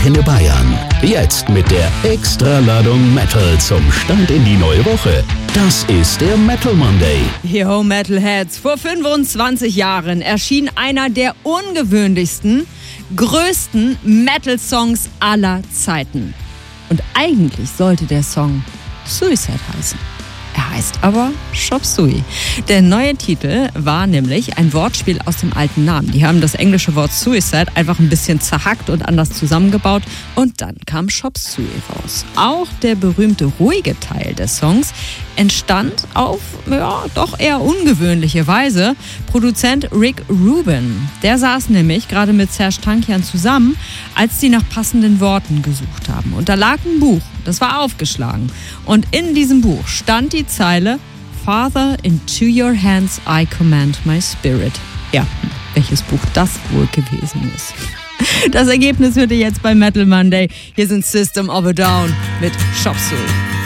Antenne Bayern. Jetzt mit der Extraladung Metal zum Start in die neue Woche. Das ist der Metal Monday. Yo, Metalheads. Vor 25 Jahren erschien einer der ungewöhnlichsten, größten Metal-Songs aller Zeiten. Und eigentlich sollte der Song Suicide heißen. Er heißt aber Chop Suey. Der neue Titel war nämlich ein Wortspiel aus dem alten Namen. Die haben das englische Wort Suicide einfach ein bisschen zerhackt und anders zusammengebaut und dann kam Chop Suey raus. Auch der berühmte ruhige Teil des Songs entstand auf, doch eher ungewöhnliche Weise. Produzent Rick Rubin, der saß nämlich gerade mit Serj Tankian zusammen, als die nach passenden Worten gesucht haben. Und da lag ein Buch, das war aufgeschlagen. Und in diesem Buch stand die Zeile Father, into your hands I command my spirit. Ja, welches Buch das wohl gewesen ist. Das Ergebnis hört ihr jetzt bei Metal Monday. Hier sind System of a Down mit Chop Suey.